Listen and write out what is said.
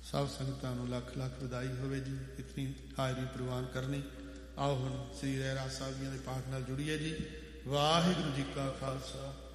ਸਭ ਸੰਗਤਾਂ ਨੂੰ ਲੱਖ ਲੱਖ ਵਧਾਈ ਹੋਵੇ ਜੀ। ਇਤਨੀ ਹਾਜ਼ਰੀ ਪ੍ਰਵਾਨ ਕਰਨੀ। ਆਓ ਹੁਣ ਸ੍ਰੀ ਰਹਿਰਾਸ ਸਾਹਿਬ ਜੀ ਦੇ ਪਾਠ ਨਾਲ ਜੁੜੀਏ ਜੀ। ਵਾਹਿਗੁਰੂ ਜੀ ਕਾ ਖਾਲਸਾ